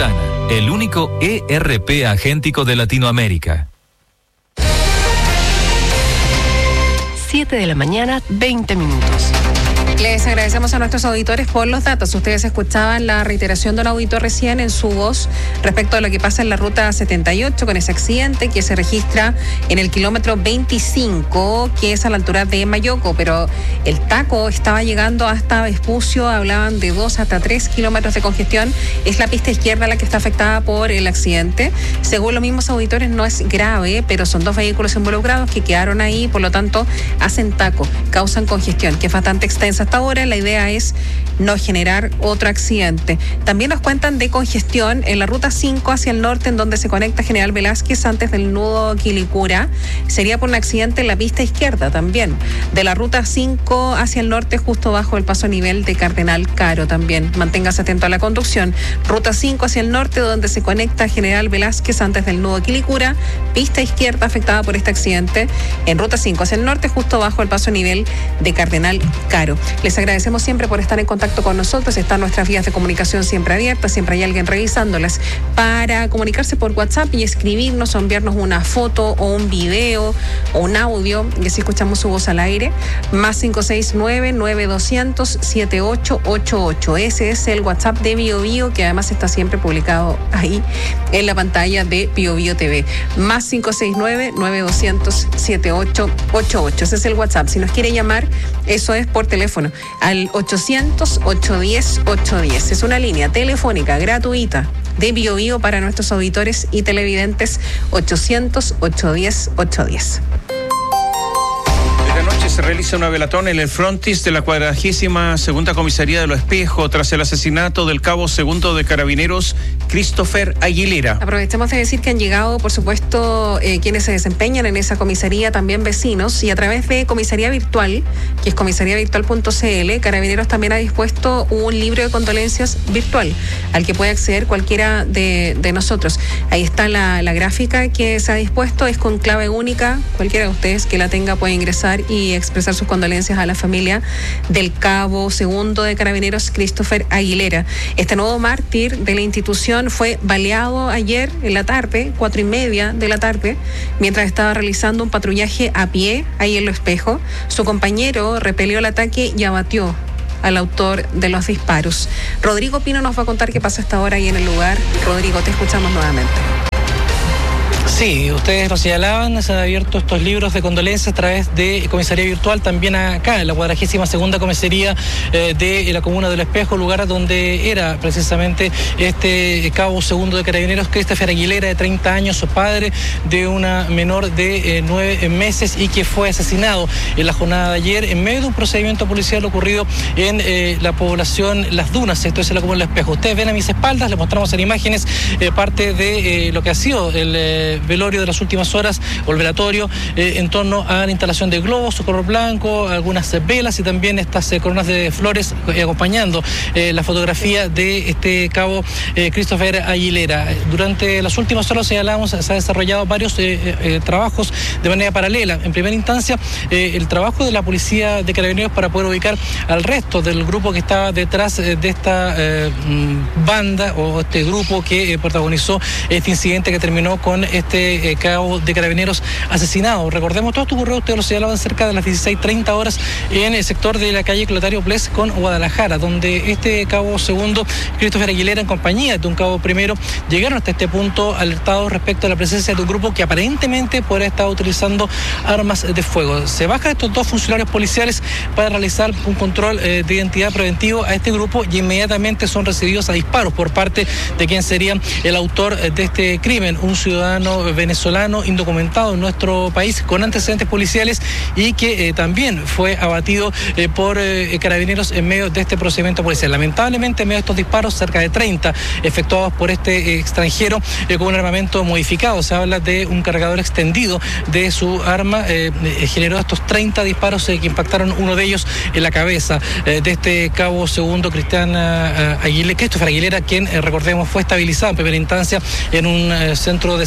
Ventana, el único ERP agéntico de Latinoamérica. 7 de la mañana, 20 minutos. Les agradecemos a nuestros auditores por los datos. Ustedes escuchaban la reiteración de un auditor recién en su voz respecto a lo que pasa en la ruta 78 con ese accidente que se registra en el kilómetro 25, que es a la altura de Mayoco, pero el taco estaba llegando hasta Vespucio, hablaban de 2 hasta 3 kilómetros de congestión. Es la pista izquierda la que está afectada por el accidente. Según los mismos auditores no es grave, pero son 2 vehículos involucrados que quedaron ahí, por lo tanto hacen taco, causan congestión, que es bastante extensa. Hasta ahora la idea es no generar otro accidente. También nos cuentan de congestión en la ruta 5 hacia el norte, en donde se conecta General Velázquez antes del nudo Quilicura. Sería por un accidente en la pista izquierda también. De la ruta 5 hacia el norte, justo bajo el paso a nivel de Cardenal Caro también. Manténgase atento a la conducción. Ruta 5 hacia el norte, donde se conecta General Velázquez antes del nudo Quilicura. Pista izquierda afectada por este accidente. En ruta 5 hacia el norte, justo bajo el paso a nivel de Cardenal Caro. Les agradecemos siempre por estar en contacto con nosotros. Están nuestras vías de comunicación siempre abiertas, siempre hay alguien revisándolas. Para comunicarse por WhatsApp y escribirnos o enviarnos una foto o un video o un audio, y así escuchamos su voz al aire, más 569-9200-7888. Ese es el WhatsApp de BioBio, que además está siempre publicado ahí en la pantalla de BioBio TV. Más 569-9200-7888. Ese es el WhatsApp. Si nos quiere llamar, eso es por teléfono, al 800-810-810. Es una línea telefónica gratuita de BioBio para nuestros auditores y televidentes. 800-810-810. Esta noche se realiza una velatón en el frontis de la 42ª Comisaría de Los Espejos tras el asesinato del cabo segundo de Carabineros, Christopher Aguilera. Aprovechemos de decir que han llegado, por supuesto, quienes se desempeñan en esa comisaría, también vecinos, y a través de comisaría virtual, que es comisariavirtual.cl, Carabineros también ha dispuesto un libro de condolencias virtual al que puede acceder cualquiera de nosotros. Ahí está la gráfica que se ha dispuesto, es con clave única. Cualquiera de ustedes que la tenga puede ingresar y expresar sus condolencias a la familia del cabo segundo de Carabineros, Christopher Aguilera. Este nuevo mártir de la institución fue baleado ayer en la tarde, 4:30 de la tarde, mientras estaba realizando un patrullaje a pie ahí en Los Espejos. Su compañero repelió el ataque y abatió al autor de los disparos. Rodrigo Pino nos va a contar qué pasa hasta ahora ahí en el lugar. Rodrigo, te escuchamos nuevamente. Sí, ustedes lo señalaban, se han abierto estos libros de condolencias a través de comisaría virtual, también acá en la 42ª Comisaría de la comuna de Los Espejos, lugar donde era precisamente este cabo segundo de Carabineros, Christopher Aguilera, de 30 años, su padre de una menor de 9 meses y que fue asesinado en la jornada de ayer en medio de un procedimiento policial ocurrido en la población Las Dunas, esto es en la comuna de Los Espejos. Ustedes ven a mis espaldas, les mostramos en imágenes parte de lo que ha sido el velorio de las últimas horas, o el velatorio, en torno a la instalación de globos, su color blanco, algunas velas y también estas coronas de flores acompañando la fotografía de este cabo Christopher Aguilera. Durante las últimas horas, señalamos, se han desarrollado varios trabajos de manera paralela. En primera instancia, el trabajo de la policía de Carabineros para poder ubicar al resto del grupo que estaba detrás de esta banda o este grupo que protagonizó este incidente que terminó con este cabo de Carabineros asesinado. Recordemos, todo esto ocurrió, ustedes lo señalaban, cerca de las 16:30 horas en el sector de la calle Clotario Ples con Guadalajara, donde este cabo segundo, Christopher Aguilera, en compañía de un cabo primero, llegaron hasta este punto alertados respecto a la presencia de un grupo que aparentemente podría estar utilizando armas de fuego. Se bajan estos 2 funcionarios policiales para realizar un control de identidad preventivo a este grupo y inmediatamente son recibidos a disparos por parte de quien sería el autor de este crimen, un ciudadano venezolano indocumentado en nuestro país con antecedentes policiales y que también fue abatido por Carabineros en medio de este procedimiento policial. Lamentablemente, en medio de estos disparos, cerca de 30 efectuados por este extranjero con un armamento modificado, se habla de un cargador extendido de su arma, generó estos 30 disparos que impactaron, uno de ellos en la cabeza de este cabo segundo, Christopher Aguilera, quien recordemos fue estabilizado en primera instancia en un centro de salud acá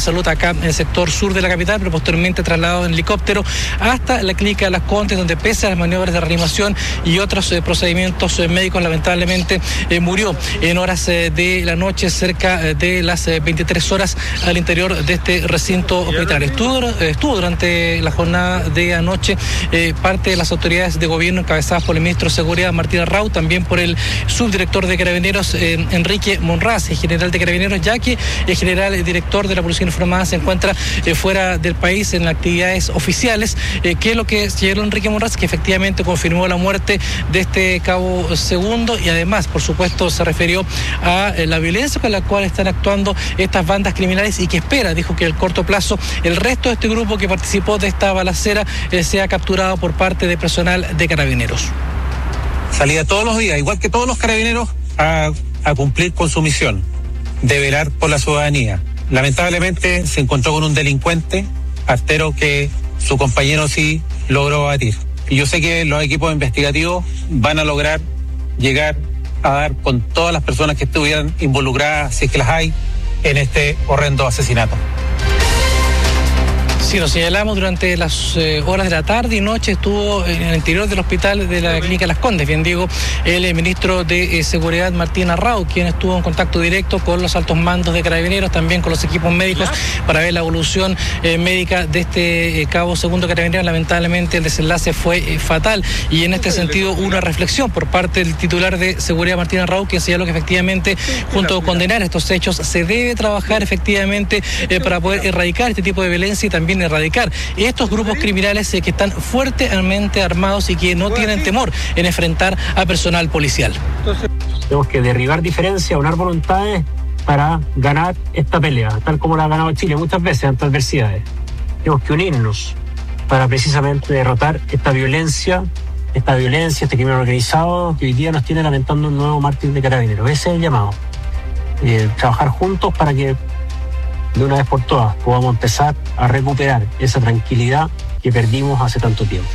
acá en el sector sur de la capital, pero posteriormente trasladado en helicóptero hasta la clínica de Las Condes, donde pese a las maniobras de reanimación y otros procedimientos médicos, lamentablemente murió en horas de la noche, cerca de las 23 horas al interior de este recinto hospitalario. Estuvo durante la jornada de anoche parte de las autoridades de gobierno encabezadas por el ministro de Seguridad, Martín Arrau, también por el subdirector de Carabineros, Enrique Monraz, el general de Carabineros, ya que el general director de la Policía Uniformada se encuentra fuera del país en actividades oficiales. ¿Qué es lo que señaló Enrique Monraz? Que efectivamente confirmó la muerte de este cabo segundo y además, por supuesto, se refirió a la violencia con la cual están actuando estas bandas criminales y que espera, dijo, que a corto plazo el resto de este grupo que participó de esta balacera sea capturado por parte de personal de Carabineros. Salía todos los días, igual que todos los carabineros, a cumplir con su misión de velar por la ciudadanía. Lamentablemente se encontró con un delincuente artero que su compañero sí logró abatir. Y yo sé que los equipos investigativos van a lograr llegar a dar con todas las personas que estuvieran involucradas, si es que las hay, en este horrendo asesinato. Sí, nos señalamos durante las horas de la tarde y noche, estuvo en el interior del hospital de la clínica Las Condes, bien digo, el ministro de Seguridad, Martín Arrau, quien estuvo en contacto directo con los altos mandos de Carabineros, también con los equipos médicos, para ver la evolución médica de este cabo segundo carabinero. Lamentablemente el desenlace fue fatal y en este sentido una reflexión por parte del titular de Seguridad, Martín Arrau, que señaló que efectivamente, junto a condenar estos hechos, se debe trabajar efectivamente para poder erradicar este tipo de violencia y también erradicar estos grupos criminales que están fuertemente armados y que no tienen temor en enfrentar a personal policial. Tenemos que derribar diferencias, unar voluntades para ganar esta pelea, tal como la ha ganado Chile muchas veces ante adversidades. Tenemos que unirnos para precisamente derrotar esta violencia, este crimen organizado que hoy día nos tiene lamentando un nuevo mártir de Carabineros. Ese es el llamado. Trabajar juntos para que de una vez por todas podamos empezar a recuperar esa tranquilidad que perdimos hace tanto tiempo.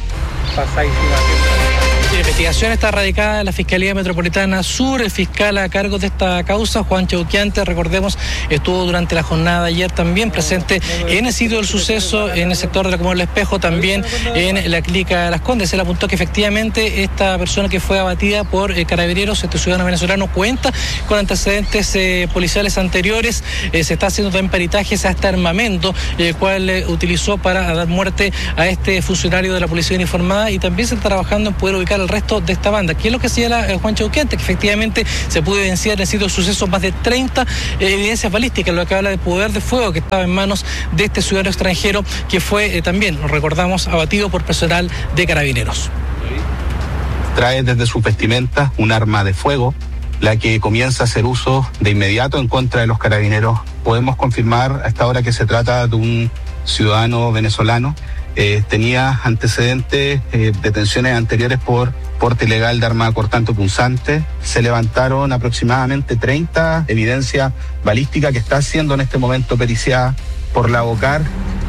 La investigación está radicada en la Fiscalía Metropolitana Sur. El fiscal a cargo de esta causa, Juan Chauquiante, recordemos, estuvo durante la jornada de ayer también presente en el sitio del suceso, en el sector de la Comuna del Espejo, también en la clínica Las Condes. Él apuntó que efectivamente esta persona que fue abatida por Carabineros, este ciudadano venezolano, cuenta con antecedentes policiales anteriores. Se está haciendo también peritajes a este armamento, el cual utilizó para dar muerte a este funcionario de la Policía Uniformada, y también se está trabajando en poder ubicar el resto de esta banda. ¿Qué es lo que señala Juan Chauquiante? Que efectivamente se pudo evidenciar en el sitio de suceso más de 30 evidencias balísticas, lo que habla de poder de fuego que estaba en manos de este ciudadano extranjero que fue también, recordamos, abatido por personal de Carabineros. Trae desde su vestimenta un arma de fuego, la que comienza a hacer uso de inmediato en contra de los carabineros. Podemos confirmar a esta hora que se trata de un ciudadano venezolano. Tenía antecedentes, detenciones anteriores por porte ilegal de arma cortante o punzante. Se levantaron aproximadamente 30 evidencias balísticas que está siendo en este momento periciada por la OCAR.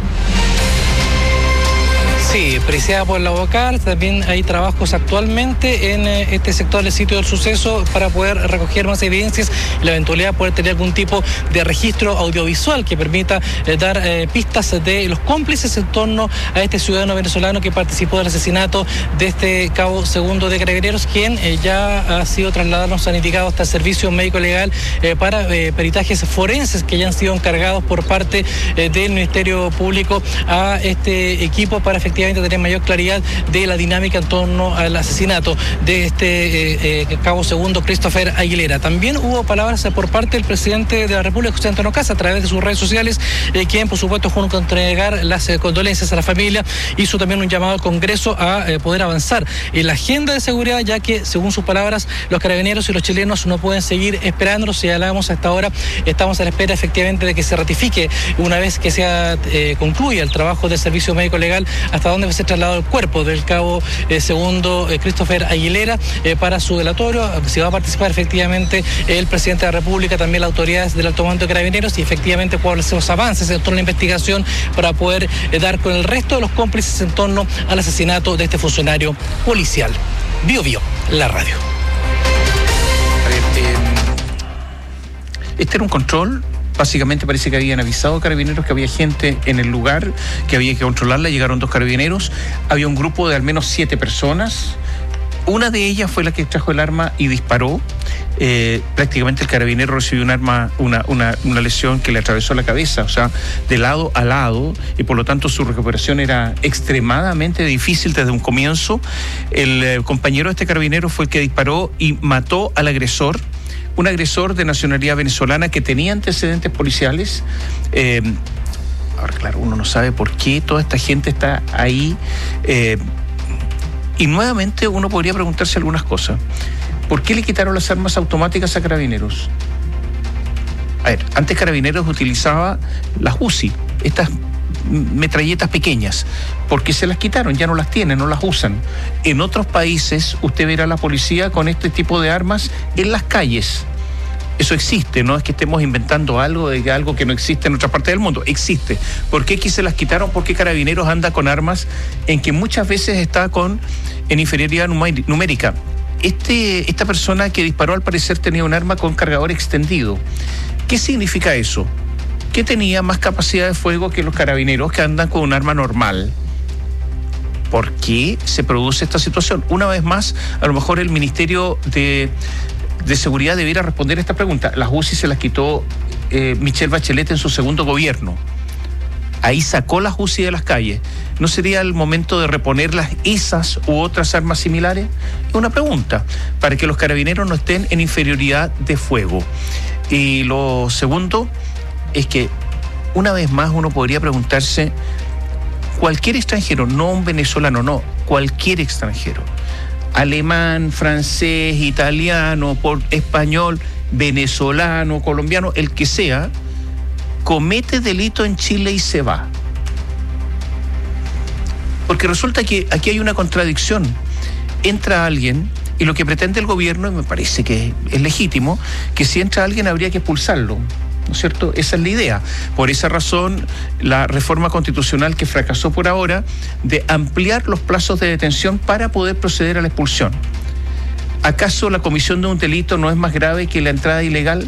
Sí, periciada por la OCAR. También hay trabajos actualmente en este sector del sitio del suceso para poder recoger más evidencias y la eventualidad de poder tener algún tipo de registro audiovisual que permita dar pistas de los cómplices en torno a este ciudadano venezolano que participó del asesinato de este cabo segundo de Carabineros, quien ya ha sido trasladado, nos han indicado, hasta el servicio médico legal para peritajes forenses que ya han sido encargados por parte del Ministerio Público a este equipo para efectivamente tener mayor claridad de la dinámica en torno al asesinato de este cabo segundo, Christopher Aguilera. También hubo palabras por parte del presidente de la República, José Antonio Kast, a través de sus redes sociales, quien por supuesto, junto a entregar las condolencias a la familia, hizo también un llamado al Congreso a poder avanzar en la agenda de seguridad, ya que, según sus palabras, los carabineros y los chilenos no pueden seguir esperando. Si hablamos hasta ahora, estamos a la espera efectivamente de que se ratifique, una vez que se concluya el trabajo del servicio médico legal, hasta dónde va a ser trasladado el cuerpo del cabo segundo Christopher Aguilera para su velatorio. Si va a participar efectivamente el presidente de la República, también las autoridades del alto mando de Carabineros, y efectivamente cuáles son los avances en torno a la investigación para poder dar con el resto de los cómplices en torno al asesinato de este funcionario policial. Bio Bio, la radio. Este era un control Básicamente parece que habían avisado a carabineros que había gente en el lugar, que había que controlarla. Llegaron 2 carabineros. Había un grupo de al menos 7 personas. Una de ellas fue la que trajo el arma y disparó. Prácticamente el carabinero recibió un arma, una lesión que le atravesó la cabeza, o sea, de lado a lado, y por lo tanto su recuperación era extremadamente difícil desde un comienzo. El compañero de este carabinero fue el que disparó y mató al agresor, un agresor de nacionalidad venezolana que tenía antecedentes policiales. Ahora, claro, uno no sabe por qué toda esta gente está ahí. Y nuevamente uno podría preguntarse algunas cosas. ¿Por qué le quitaron las armas automáticas a Carabineros? A ver, antes Carabineros utilizaba las UCI, estas metralletas pequeñas. ¿Por qué se las quitaron? Ya no las tienen, no las usan. En otros países usted verá a la policía con este tipo de armas en las calles. Eso existe, no es que estemos inventando algo que no existe en otra parte del mundo. Existe. ¿Por qué aquí se las quitaron? Porque Carabineros anda con armas en que muchas veces está en inferioridad numérica. Esta persona que disparó al parecer tenía un arma con cargador extendido. ¿Qué significa eso? Que tenía más capacidad de fuego que los carabineros que andan con un arma normal. ¿Por qué se produce esta situación? Una vez más, a lo mejor el Ministerio de Seguridad debiera responder esta pregunta. Las UCI se las quitó Michelle Bachelet en su segundo gobierno. Ahí sacó las UCI de las calles. ¿No sería el momento de reponerlas esas u otras armas similares? Es una pregunta, para que los carabineros no estén en inferioridad de fuego. Y lo segundo es que, una vez más, uno podría preguntarse, cualquier extranjero, no un venezolano, no, cualquier extranjero, alemán, francés, italiano, español, venezolano, colombiano, el que sea, comete delito en Chile y se va. Porque resulta que aquí hay una contradicción. Entra alguien y lo que pretende el gobierno, y me parece que es legítimo, que si entra alguien habría que expulsarlo, ¿no es cierto? Esa es la idea. Por esa razón, la reforma constitucional que fracasó por ahora, de ampliar los plazos de detención para poder proceder a la expulsión. ¿Acaso la comisión de un delito no es más grave que la entrada ilegal?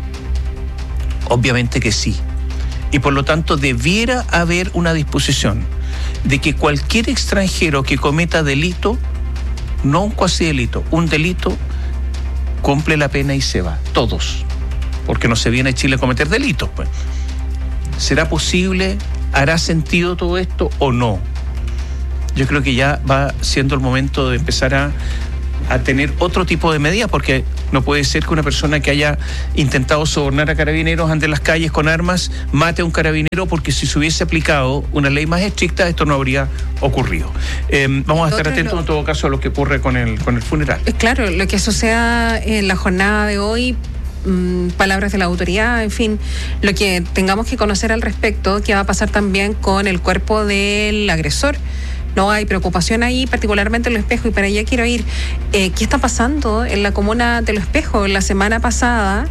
Obviamente que sí. Y por lo tanto debiera haber una disposición de que cualquier extranjero que cometa delito, no un cuasi delito, un delito, cumple la pena y se va. Todos. Porque no se viene a Chile a cometer delitos, pues. ¿Será posible? ¿Hará sentido todo esto o no? Yo creo que ya va siendo el momento de empezar a tener otro tipo de medidas, porque no puede ser que una persona que haya intentado sobornar a carabineros ande en las calles con armas, mate a un carabinero, porque si se hubiese aplicado una ley más estricta, esto no habría ocurrido. Vamos a estar atentos en todo caso a lo que ocurre con el funeral. Claro, lo que suceda en la jornada de hoy, palabras de la autoridad, en fin, lo que tengamos que conocer al respecto, qué va a pasar también con el cuerpo del agresor. No hay preocupación ahí, particularmente en Los Espejos, y para allá quiero ir. ¿Qué está pasando en la comuna de Los Espejos? La semana pasada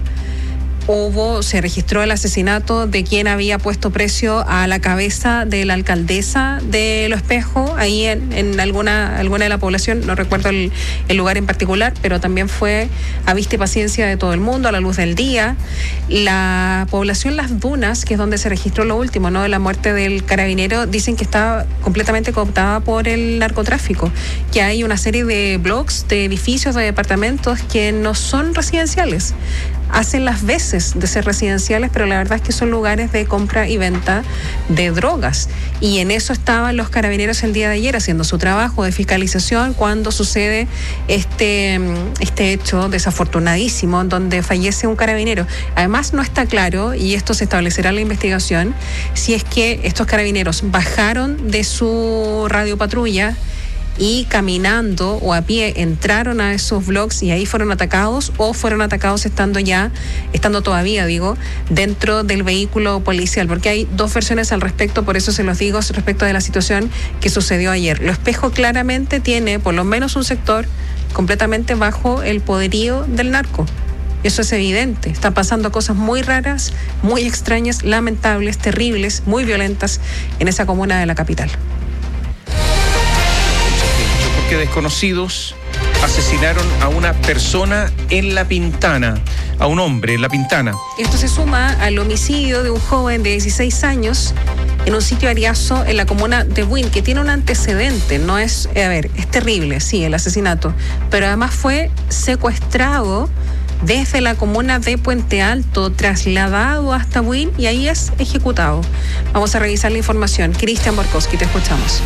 se registró el asesinato de quien había puesto precio a la cabeza de la alcaldesa de Los Espejos, ahí en alguna de la población, no recuerdo el lugar en particular, pero también fue a vista y paciencia de todo el mundo, a la luz del día. La población Las Dunas, que es donde se registró lo último, ¿no?, de la muerte del carabinero, dicen que está completamente cooptada por el narcotráfico, que hay una serie de bloques, de edificios, de departamentos que no son residenciales. Hacen las veces de ser residenciales, pero la verdad es que son lugares de compra y venta de drogas. Y en eso estaban los carabineros el día de ayer haciendo su trabajo de fiscalización cuando sucede este hecho desafortunadísimo donde fallece un carabinero. Además, no está claro, y esto se establecerá en la investigación, si es que estos carabineros bajaron de su radiopatrulla y caminando o a pie entraron a esos bloques y ahí fueron atacados, o fueron atacados estando todavía, dentro del vehículo policial, porque hay dos versiones al respecto, por eso se los digo, respecto de la situación que sucedió ayer. Los Espejos claramente tiene por lo menos un sector completamente bajo el poderío del narco. Eso es evidente. Están pasando cosas muy raras, muy extrañas, lamentables, terribles, muy violentas en esa comuna de la capital. Que desconocidos Asesinaron a una persona en La Pintana, a un hombre en La Pintana. Esto se suma al homicidio de un joven de 16 años en un sitio ariazo en la comuna de Buin, que tiene un antecedente. No es, es terrible, sí, el asesinato, pero además fue secuestrado desde la comuna de Puente Alto, trasladado hasta Buin y ahí es ejecutado. Vamos a revisar la información. Cristian Borkowski, te escuchamos.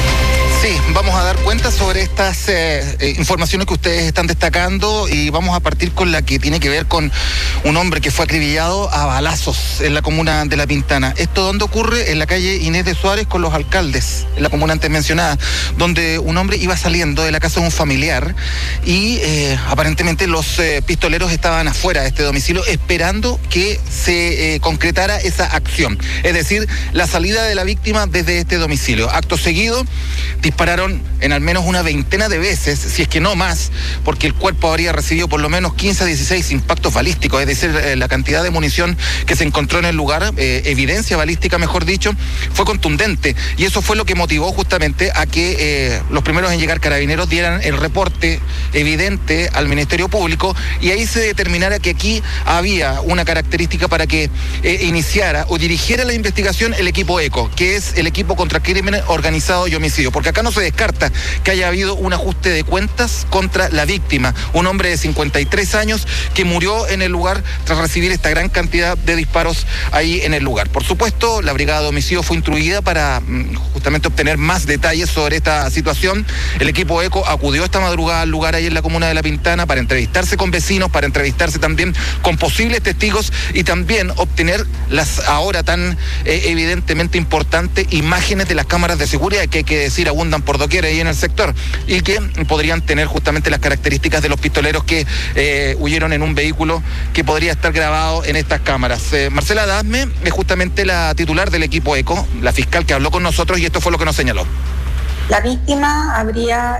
Sí, vamos a dar cuenta sobre estas informaciones que ustedes están destacando y vamos a partir con la que tiene que ver con un hombre que fue acribillado a balazos en la comuna de La Pintana. ¿Esto dónde ocurre? En la calle Inés de Suárez con los alcaldes, en la comuna antes mencionada, donde un hombre iba saliendo de la casa de un familiar y aparentemente los pistoleros estaban afuera de este domicilio esperando que se concretara esa acción, es decir, la salida de la víctima desde este domicilio. Acto seguido, dispararon en al menos una veintena de veces, si es que no más, porque el cuerpo habría recibido por lo menos 15 a 16 impactos balísticos, es decir, la cantidad de munición que se encontró en el lugar, evidencia balística mejor dicho, fue contundente y eso fue lo que motivó justamente a que los primeros en llegar carabineros dieran el reporte evidente al Ministerio Público y ahí se determinara que aquí había una característica para que iniciara o dirigiera la investigación el equipo ECO, que es el equipo contra crimen organizado y homicidio, porque acá no se descarta que haya habido un ajuste de cuentas contra la víctima, un hombre de 53 años que murió en el lugar tras recibir esta gran cantidad de disparos ahí en el lugar. Por supuesto, la brigada de homicidio fue instruida para justamente obtener más detalles sobre esta situación. El equipo ECO acudió esta madrugada al lugar ahí en la comuna de La Pintana para entrevistarse con vecinos, para entrevistarse también con posibles testigos y también obtener las ahora tan evidentemente importantes imágenes de las cámaras de seguridad que hay que decir abundan por doquier ahí en el sector y que podrían tener justamente las características de los pistoleros que huyeron en un vehículo que podría estar grabado en estas cámaras. Marcela Dasme es justamente la titular del equipo ECO, la fiscal que habló con nosotros y esto fue lo que nos señaló. La víctima habría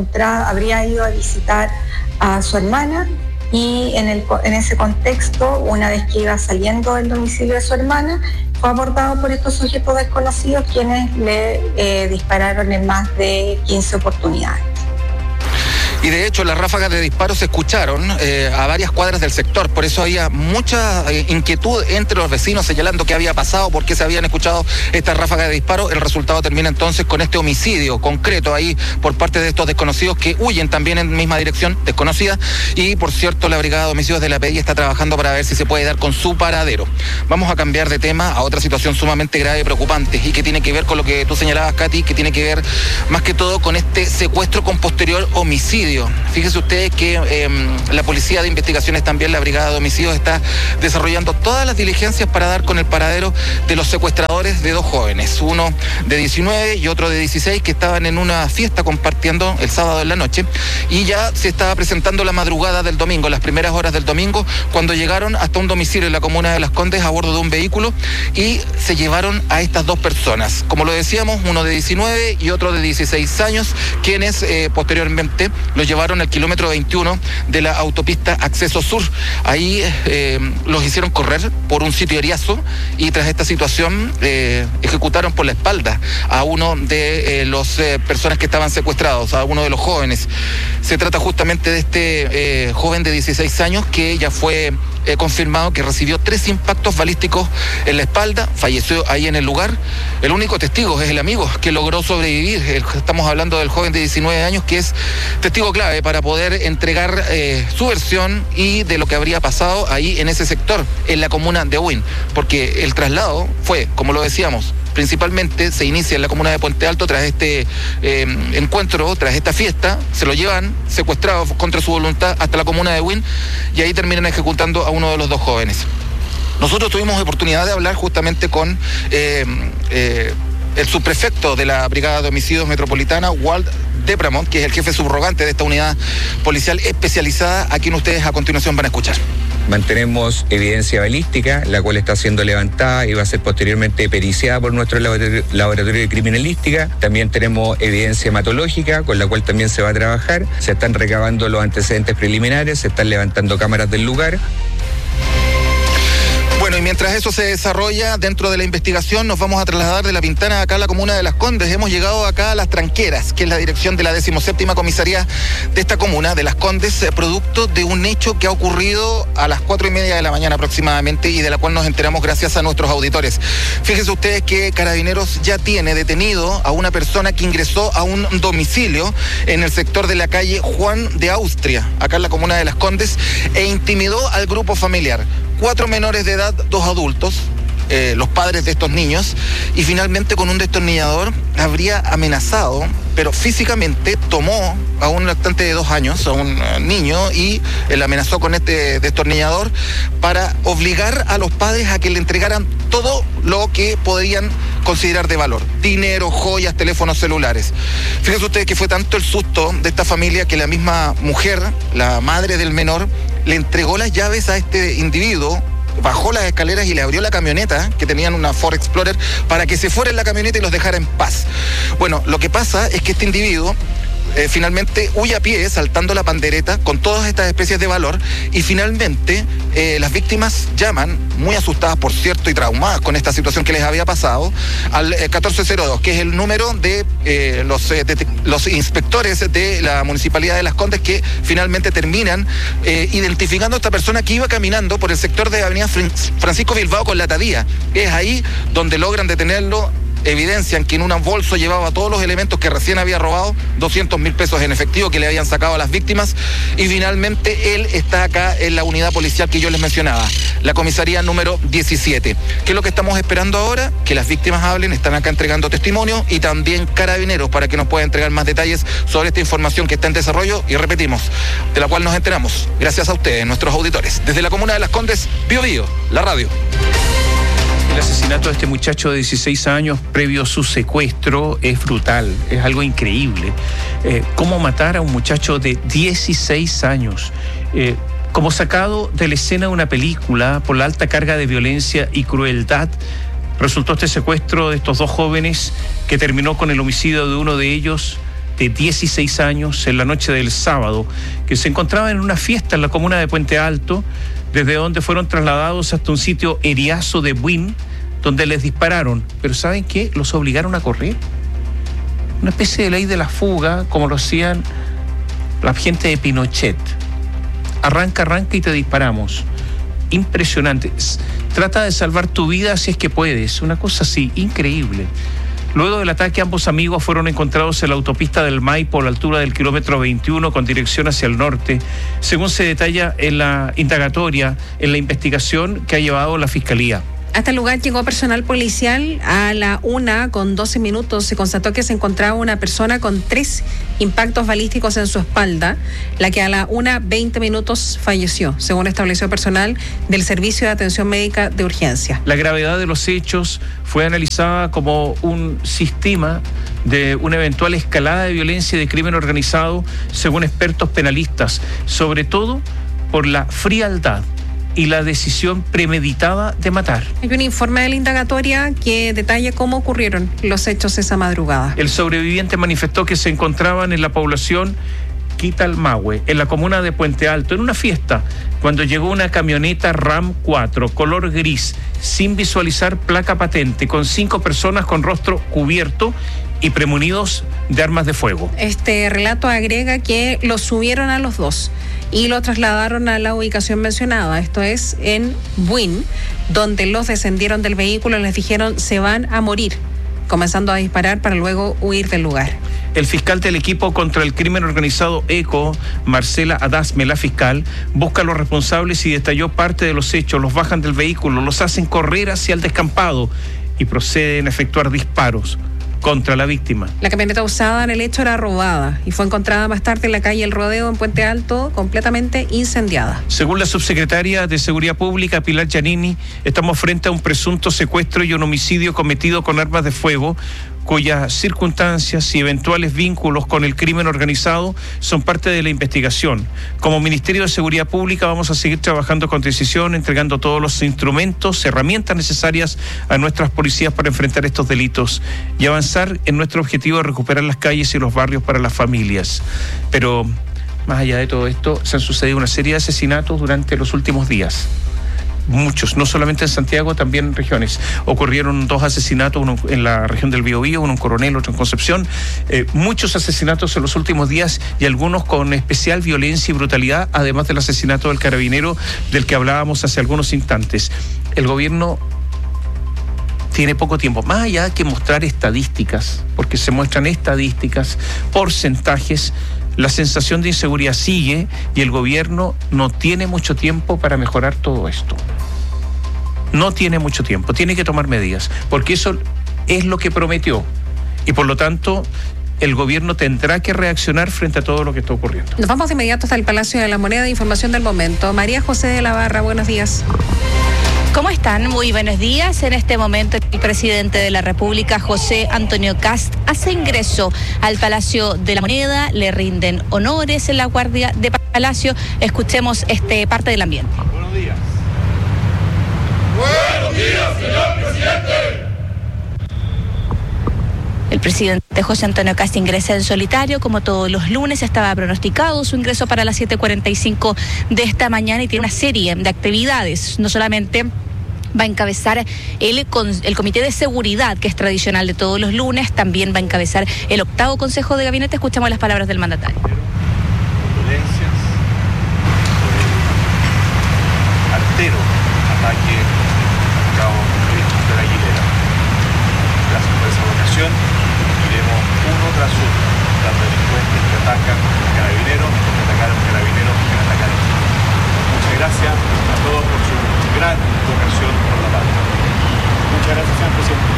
ido a visitar a su hermana y en ese contexto, una vez que iba saliendo del domicilio de su hermana, fue abordado por estos sujetos desconocidos quienes le dispararon en más de 15 oportunidades. Y de hecho las ráfagas de disparos se escucharon a varias cuadras del sector, por eso había mucha inquietud entre los vecinos señalando qué había pasado, por qué se habían escuchado estas ráfagas de disparos. El resultado termina entonces con este homicidio concreto ahí por parte de estos desconocidos que huyen también en misma dirección, desconocida, y por cierto la brigada de homicidios de la PDI está trabajando para ver si se puede dar con su paradero. Vamos a cambiar de tema a otra situación sumamente grave y preocupante y que tiene que ver con lo que tú señalabas, Katy, que tiene que ver más que todo con este secuestro con posterior homicidio. Fíjense ustedes que la Policía de Investigaciones, también la Brigada de Homicidios, está desarrollando todas las diligencias para dar con el paradero de los secuestradores de dos jóvenes, uno de 19 y otro de 16, que estaban en una fiesta compartiendo el sábado en la noche y ya se estaba presentando la madrugada del domingo, las primeras horas del domingo, cuando llegaron hasta un domicilio en la comuna de Las Condes a bordo de un vehículo y se llevaron a estas dos personas. Como lo decíamos, uno de 19 y otro de 16 años, quienes posteriormente los llevaron al kilómetro 21 de la autopista Acceso Sur. Ahí los hicieron correr por un sitio ariazo y tras esta situación ejecutaron por la espalda a uno de los personas que estaban secuestrados, a uno de los jóvenes. Se trata justamente de este joven de 16 años que ya fue confirmado que recibió 3 impactos balísticos en la espalda, falleció ahí en el lugar. El único testigo es el amigo que logró sobrevivir. Estamos hablando del joven de 19 años que es testigo clave para poder entregar su versión y de lo que habría pasado ahí en ese sector, en la comuna de Buin, porque el traslado fue, como lo decíamos, principalmente se inicia en la comuna de Puente Alto tras este encuentro, tras esta fiesta, se lo llevan secuestrados contra su voluntad hasta la comuna de Buin y ahí terminan ejecutando a uno de los dos jóvenes. Nosotros tuvimos oportunidad de hablar justamente con el subprefecto de la Brigada de Homicidios Metropolitana, Walt Depramont, que es el jefe subrogante de esta unidad policial especializada, a quien ustedes a continuación van a escuchar. Mantenemos evidencia balística, la cual está siendo levantada y va a ser posteriormente periciada por nuestro laboratorio de criminalística. También tenemos evidencia hematológica, con la cual también se va a trabajar. Se están recabando los antecedentes preliminares, se están levantando cámaras del lugar. Bueno, y mientras eso se desarrolla dentro de la investigación, nos vamos a trasladar de La Pintana acá a la comuna de Las Condes. Hemos llegado acá a Las Tranqueras, que es la dirección de la 17ª comisaría de esta comuna, de Las Condes, producto de un hecho que ha ocurrido a las 4:30 de la mañana aproximadamente y de la cual nos enteramos gracias a nuestros auditores. Fíjense ustedes que Carabineros ya tiene detenido a una persona que ingresó a un domicilio en el sector de la calle Juan de Austria, acá en la comuna de Las Condes, e intimidó al grupo familiar. 4 menores de edad, 2 adultos, los padres de estos niños, y finalmente con un destornillador habría amenazado, pero físicamente tomó a un lactante de 2 años, a un niño, y le amenazó con este destornillador para obligar a los padres a que le entregaran todo lo que podían considerar de valor: dinero, joyas, teléfonos celulares. Fíjense ustedes que fue tanto el susto de esta familia que la misma mujer, la madre del menor, le entregó las llaves a este individuo, bajó las escaleras y le abrió la camioneta, que tenían una Ford Explorer, para que se fuera en la camioneta y los dejara en paz. Bueno, lo que pasa es que este individuo finalmente huye a pie, saltando la pandereta con todas estas especies de valor, y finalmente las víctimas llaman, muy asustadas por cierto y traumadas con esta situación que les había pasado, al 1402, que es el número de los inspectores de la Municipalidad de Las Condes, que finalmente terminan identificando a esta persona que iba caminando por el sector de Avenida Francisco Bilbao con la Tadía. Es ahí donde logran detenerlo. Evidencian que en un bolso llevaba todos los elementos que recién había robado, 200.000 pesos en efectivo que le habían sacado a las víctimas, y finalmente él está acá en la unidad policial que yo les mencionaba, la comisaría número 17. ¿Qué es lo que estamos esperando ahora? Que las víctimas hablen, están acá entregando testimonio, y también Carabineros para que nos pueda entregar más detalles sobre esta información que está en desarrollo, y repetimos, de la cual nos enteramos gracias a ustedes, nuestros auditores. Desde la comuna de Las Condes, Bío Bío, la radio. El asesinato de este muchacho de 16 años previo a su secuestro es brutal, es algo increíble. ¿Cómo matar a un muchacho de 16 años? Como sacado de la escena de una película, por la alta carga de violencia y crueldad, resultó este secuestro de estos 2 jóvenes, que terminó con el homicidio de uno de ellos, de 16 años, en la noche del sábado, que se encontraba en una fiesta en la comuna de Puente Alto, desde donde fueron trasladados hasta un sitio eriazo de Buin, donde les dispararon. Pero ¿saben qué? Los obligaron a correr. Una especie de ley de la fuga, como lo hacían la gente de Pinochet. Arranca y te disparamos. Impresionante. Trata de salvar tu vida si es que puedes. Una cosa así, increíble. Luego del ataque, ambos amigos fueron encontrados en la autopista del Maipo, a la altura del kilómetro 21, con dirección hacia el norte, según se detalla en la indagatoria, en la investigación que ha llevado la Fiscalía. Hasta el lugar llegó personal policial a la 1:12. Se constató que se encontraba una persona con 3 impactos balísticos en su espalda, la que a la 1:20 falleció, según estableció personal del Servicio de Atención Médica de Urgencia. La gravedad de los hechos fue analizada como un sistema de una eventual escalada de violencia y de crimen organizado, según expertos penalistas, sobre todo por la frialdad y la decisión premeditada de matar. Hay un informe de la indagatoria que detalla cómo ocurrieron los hechos esa madrugada. El sobreviviente manifestó que se encontraban en la población Quitalmahue, en la comuna de Puente Alto, en una fiesta, cuando llegó una camioneta Ram 4, color gris, sin visualizar placa patente, con 5 personas con rostro cubierto y premunidos de armas de fuego. Este relato agrega que los subieron a los 2 y lo trasladaron a la ubicación mencionada, esto es en Buin, donde los descendieron del vehículo y les dijeron se van a morir, comenzando a disparar para luego huir del lugar. El fiscal del equipo contra el crimen organizado ECO, Marcela Adasme, la fiscal, busca a los responsables y detalló parte de los hechos. Los bajan del vehículo, los hacen correr hacia el descampado y proceden a efectuar disparos contra la víctima. La camioneta usada en el hecho era robada y fue encontrada más tarde en la calle El Rodeo, en Puente Alto, completamente incendiada. Según la subsecretaria de Seguridad Pública, Pilar Giannini, estamos frente a un presunto secuestro y un homicidio cometido con armas de fuego, cuyas circunstancias y eventuales vínculos con el crimen organizado son parte de la investigación. Como Ministerio de Seguridad Pública vamos a seguir trabajando con decisión, entregando todos los instrumentos, herramientas necesarias a nuestras policías para enfrentar estos delitos y avanzar en nuestro objetivo de recuperar las calles y los barrios para las familias. Pero más allá de todo esto, se han sucedido una serie de asesinatos durante los últimos días. muchos, no solamente en Santiago, también en regiones. Ocurrieron 2 asesinatos, uno en la región del Biobío, uno en Coronel, otro en Concepción. Muchos asesinatos en los últimos días y algunos con especial violencia y brutalidad, además del asesinato del carabinero del que hablábamos hace algunos instantes. El gobierno tiene poco tiempo, más allá que mostrar estadísticas, porque se muestran estadísticas, porcentajes. La sensación de inseguridad sigue y el gobierno no tiene mucho tiempo para mejorar todo esto. No tiene mucho tiempo, tiene que tomar medidas, porque eso es lo que prometió. Y por lo tanto, el gobierno tendrá que reaccionar frente a todo lo que está ocurriendo. Nos vamos de inmediato hasta el Palacio de la Moneda. Información del momento. María José de la Barra, buenos días. ¿Cómo están? Muy buenos días. En este momento el presidente de la República, José Antonio Kast, hace ingreso al Palacio de la Moneda. Le rinden honores en la Guardia de Palacio. Escuchemos parte del ambiente. Buenos días. Buenos días, señor presidente. El presidente José Antonio Kast ingresa en solitario, como todos los lunes. Estaba pronosticado su ingreso para las 7:45 de esta mañana y tiene una serie de actividades. No solamente va a encabezar el Comité de Seguridad, que es tradicional de todos los lunes, también va a encabezar el 8º Consejo de Gabinete. Escuchamos las palabras del mandatario. Condolencias por el artero ataque al cabo de la Aguilera. Gracias por esa vocación. Iremos uno tras uno los delincuentes que atacan a carabineros, que atacaron carabineros, que atacaron. Muchas gracias a todos por su gran vocación por la paz. Muchas gracias, señor presidente.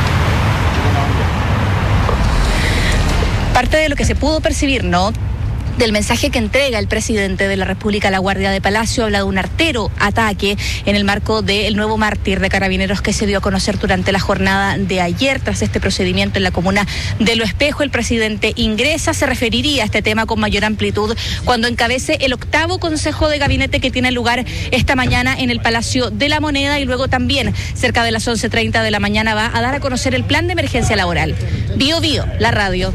Parte de lo que se pudo percibir, ¿no?, del mensaje que entrega el presidente de la República a la Guardia de Palacio, habla de un artero ataque en el marco del nuevo mártir de carabineros que se dio a conocer durante la jornada de ayer. Tras este procedimiento en la comuna de Lo Espejo, el presidente ingresa. Se referiría a este tema con mayor amplitud cuando encabece el 8º Consejo de Gabinete que tiene lugar esta mañana en el Palacio de la Moneda, y luego también cerca de las 11:30 de la mañana va a dar a conocer el plan de emergencia laboral. Bio Bio, la radio.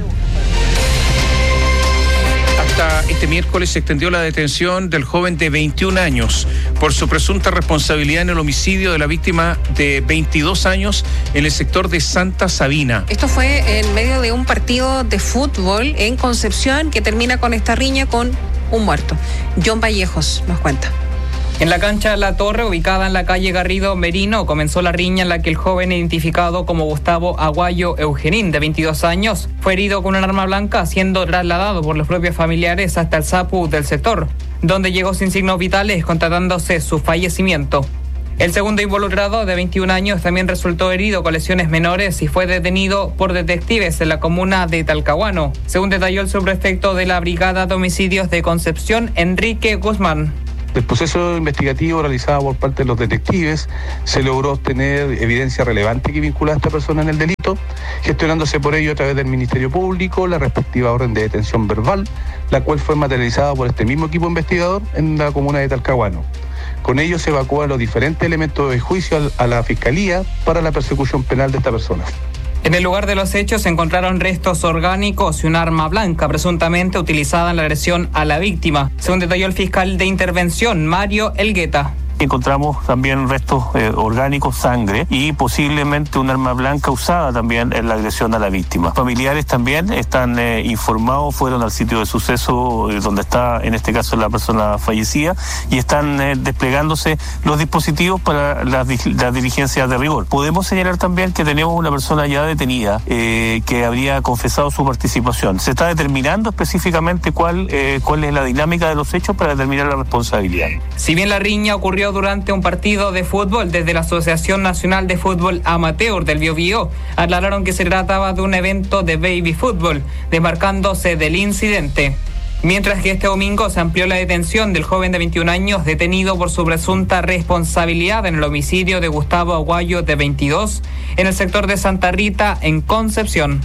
Hasta este miércoles se extendió la detención del joven de 21 años por su presunta responsabilidad en el homicidio de la víctima de 22 años en el sector de Santa Sabina. Esto fue en medio de un partido de fútbol en Concepción que termina con esta riña con un muerto. John Vallejos nos cuenta. En la cancha La Torre, ubicada en la calle Garrido Merino, comenzó la riña en la que el joven, identificado como Gustavo Aguayo Eugenín, de 22 años, fue herido con un arma blanca, siendo trasladado por los propios familiares hasta el SAPU del sector, donde llegó sin signos vitales, constatándose su fallecimiento. El segundo involucrado, de 21 años, también resultó herido con lesiones menores y fue detenido por detectives en la comuna de Talcahuano, según detalló el subprefecto de la Brigada de Homicidios de Concepción, Enrique Guzmán. Del proceso investigativo realizado por parte de los detectives se logró obtener evidencia relevante que vincula a esta persona en el delito, gestionándose por ello a través del Ministerio Público la respectiva orden de detención verbal, la cual fue materializada por este mismo equipo investigador en la comuna de Talcahuano. Con ello se evacúan los diferentes elementos de juicio a la Fiscalía para la persecución penal de esta persona. En el lugar de los hechos se encontraron restos orgánicos y un arma blanca presuntamente utilizada en la agresión a la víctima, según detalló el fiscal de intervención, Mario Elgueta. Encontramos también restos orgánicos, sangre y posiblemente un arma blanca usada también en la agresión a la víctima. Familiares también están informados, fueron al sitio de suceso donde está en este caso la persona fallecida y están desplegándose los dispositivos para las diligencias de rigor. Podemos señalar también que tenemos una persona ya detenida que habría confesado su participación. Se está determinando específicamente cuál es la dinámica de los hechos para determinar la responsabilidad. Si bien la riña ocurrió durante un partido de fútbol, desde la Asociación Nacional de Fútbol Amateur del Biobío aclararon que se trataba de un evento de baby fútbol, desmarcándose del incidente. Mientras que este domingo se amplió la detención del joven de 21 años detenido por su presunta responsabilidad en el homicidio de Gustavo Aguayo, de 22, en el sector de Santa Rita, en Concepción.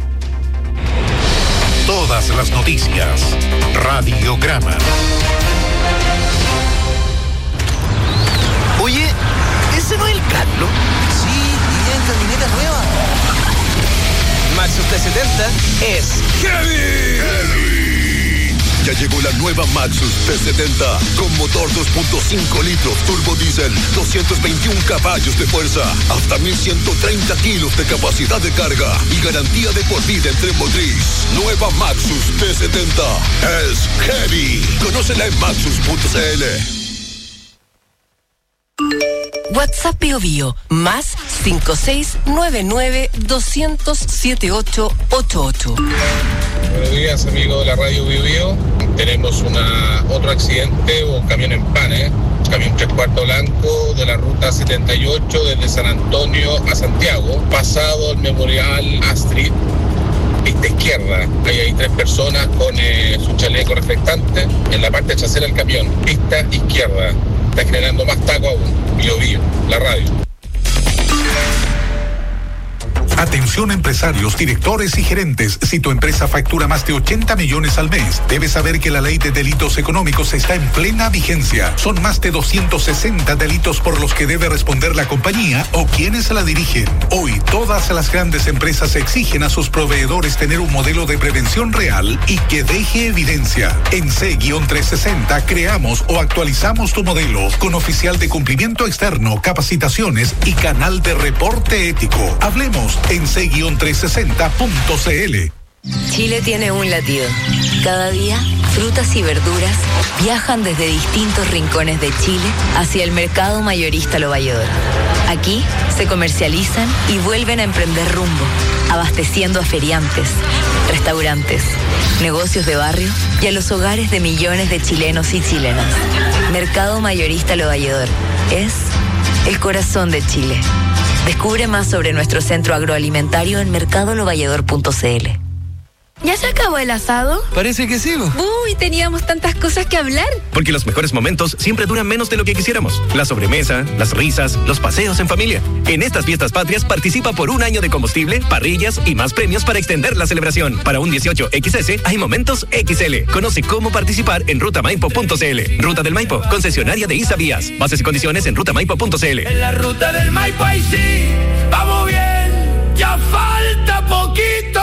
Todas las noticias. Radiograma. Oye, ¿ese no es el Carlos? Sí, y en camioneta nueva. Maxus T70 es Heavy. Ya llegó la nueva Maxus T70 con motor 2.5 litros turbo diésel, 221 caballos de fuerza, hasta 1130 kilos de capacidad de carga y garantía de por vida en tren motriz. Nueva Maxus T70 es heavy. Conócela en maxus.cl. WhatsApp Bio Bio, más 5699-200-7888. Buenos días, amigos de la radio Bio Bio. Tenemos otro accidente, un camión en pane, camión 3/4 blanco de la ruta 78 desde San Antonio a Santiago, pasado el Memorial Astrid, pista izquierda. Hay 3 personas con su chaleco reflectante en la parte trasera del camión, pista izquierda. Está generando más taco aún. Bio Bio, la radio. Atención empresarios, directores y gerentes. Si tu empresa factura más de 80 millones al mes, debes saber que la ley de delitos económicos está en plena vigencia. Son más de 260 delitos por los que debe responder la compañía o quienes la dirigen. Hoy, todas las grandes empresas exigen a sus proveedores tener un modelo de prevención real y que deje evidencia. En C-360 creamos o actualizamos tu modelo con oficial de cumplimiento externo, capacitaciones y canal de reporte ético. Hablemos en c-360.cl. Chile tiene un latido. Cada día, frutas y verduras viajan desde distintos rincones de Chile hacia el mercado mayorista Lo Valledor. Aquí se comercializan y vuelven a emprender rumbo, abasteciendo a feriantes, restaurantes, negocios de barrio y a los hogares de millones de chilenos y chilenas. Mercado mayorista Lo Valledor es el corazón de Chile. Descubre más sobre nuestro centro agroalimentario en mercadolovalledor.cl. ¿Ya se acabó el asado? Parece que sí. Uy, teníamos tantas cosas que hablar. Porque los mejores momentos siempre duran menos de lo que quisiéramos. La sobremesa, las risas, los paseos en familia. En estas fiestas patrias participa por un año de combustible, parrillas y más premios para extender la celebración. Para un 18XS hay momentos XL. Conoce cómo participar en rutamaipo.cl. Ruta del Maipo, concesionaria de ISA Vías. Bases y condiciones en rutamaipo.cl. En la ruta del Maipo ahí sí, vamos bien, ya falta poquito.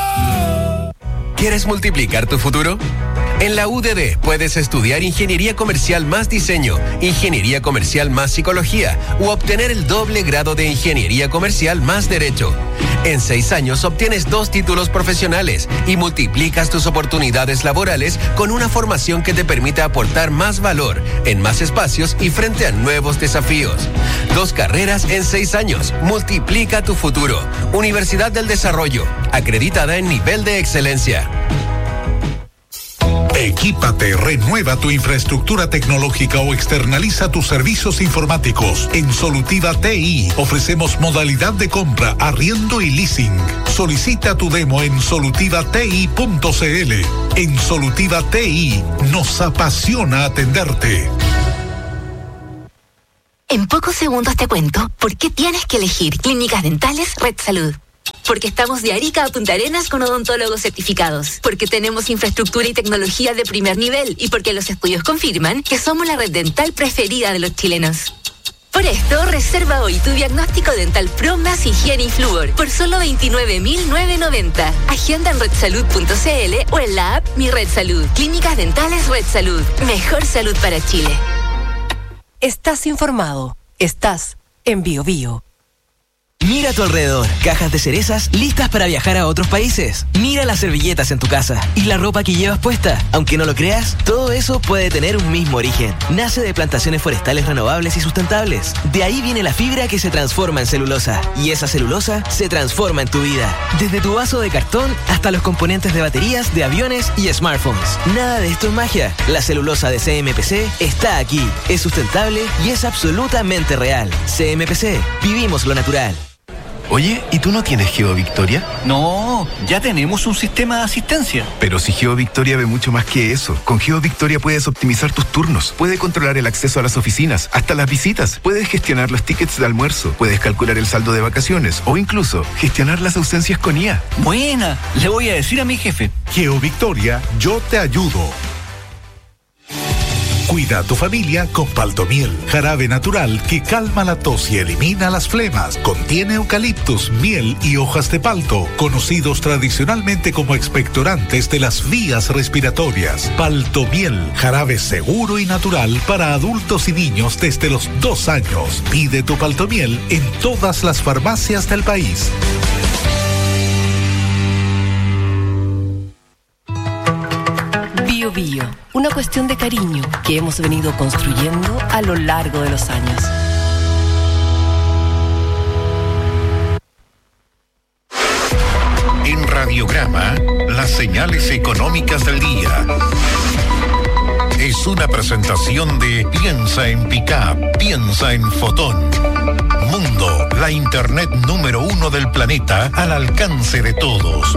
¿Quieres multiplicar tu futuro? En la UDD puedes estudiar Ingeniería Comercial más Diseño, Ingeniería Comercial más Psicología o obtener el doble grado de Ingeniería Comercial más Derecho. En 6 años obtienes 2 títulos profesionales y multiplicas tus oportunidades laborales con una formación que te permita aportar más valor en más espacios y frente a nuevos desafíos. 2 carreras en 6 años. Multiplica tu futuro. Universidad del Desarrollo, acreditada en nivel de excelencia. Equípate, renueva tu infraestructura tecnológica o externaliza tus servicios informáticos. En Solutiva TI ofrecemos modalidad de compra, arriendo y leasing. Solicita tu demo en solutivati.cl. En Solutiva TI nos apasiona atenderte. En pocos segundos te cuento por qué tienes que elegir Clínicas Dentales Red Salud. Porque estamos de Arica a Punta Arenas con odontólogos certificados. Porque tenemos infraestructura y tecnología de primer nivel. Y porque los estudios confirman que somos la red dental preferida de los chilenos. Por esto, reserva hoy tu diagnóstico dental Pro más higiene y flúor por solo 29.990. Agenda en redsalud.cl o en la app Mi Red Salud. Clínicas Dentales Red Salud. Mejor salud para Chile. Estás informado. Estás en Bio Bio. Mira a tu alrededor, cajas de cerezas listas para viajar a otros países. Mira las servilletas en tu casa y la ropa que llevas puesta. Aunque no lo creas, todo eso puede tener un mismo origen. Nace de plantaciones forestales renovables y sustentables. De ahí viene la fibra que se transforma en celulosa. Y esa celulosa se transforma en tu vida. Desde tu vaso de cartón hasta los componentes de baterías, de aviones y smartphones. Nada de esto es magia. La celulosa de CMPC está aquí. Es sustentable y es absolutamente real. CMPC, vivimos lo natural. Oye, ¿y tú no tienes GeoVictoria? No, ya tenemos un sistema de asistencia. Pero si GeoVictoria ve mucho más que eso. Con GeoVictoria puedes optimizar tus turnos, puedes controlar el acceso a las oficinas, hasta las visitas, puedes gestionar los tickets de almuerzo, puedes calcular el saldo de vacaciones o incluso gestionar las ausencias con IA. Buena, le voy a decir a mi jefe. GeoVictoria, yo te ayudo. Cuida a tu familia con Paltomiel, jarabe natural que calma la tos y elimina las flemas. Contiene eucaliptus, miel y hojas de palto, conocidos tradicionalmente como expectorantes de las vías respiratorias. Paltomiel, jarabe seguro y natural para adultos y niños desde los 2 años. Pide tu Paltomiel en todas las farmacias del país. Bio Bio, una cuestión de cariño que hemos venido construyendo a lo largo de los años. En Radiograma, las señales económicas del día. Es una presentación de Piensa en Pickup, piensa en Fotón. Mundo, la internet número 1 del planeta al alcance de todos.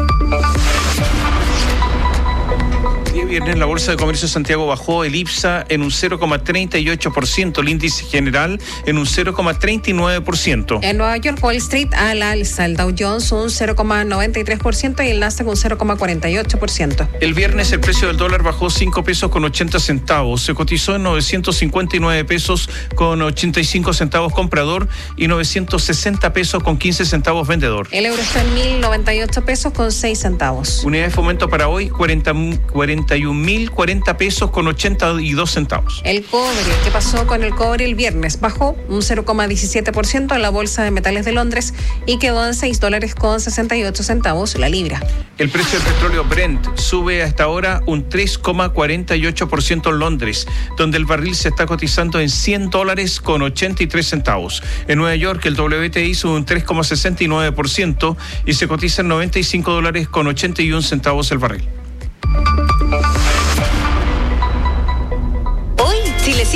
Viernes la Bolsa de Comercio de Santiago bajó, el IPSA en un 0,38%, el índice general en un 0,39%. En Nueva York, Wall Street al alza, el Dow Jones un 0,93% y el Nasdaq un 0,48%. El viernes el precio del dólar bajó 5 pesos con 80 centavos, se cotizó en 959 pesos con 85 centavos comprador y 960 pesos con 15 centavos vendedor. El euro está en 1.098 pesos con 6 centavos. Unidad de fomento para hoy, 41.040 pesos con 82 centavos. El cobre, ¿qué pasó con el cobre el viernes? Bajó un 0,17% en la Bolsa de Metales de Londres y quedó en $6 con 68 centavos la libra. El precio del petróleo Brent sube hasta ahora un 3,48% en Londres, donde el barril se está cotizando en $100 con 83 centavos. En Nueva York el WTI sube un 3,69% y se cotiza en $95 con 81 centavos el barril.